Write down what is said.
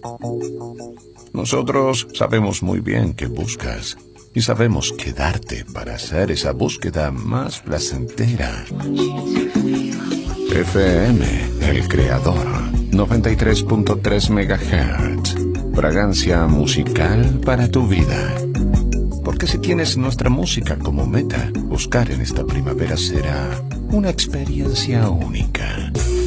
Nosotros sabemos muy bien qué buscas y sabemos qué darte para hacer esa búsqueda más placentera. FM, El Creador, 93.3 MHz. Fragancia musical para tu vida. Porque si tienes nuestra música como meta, buscar en esta primavera será una experiencia única.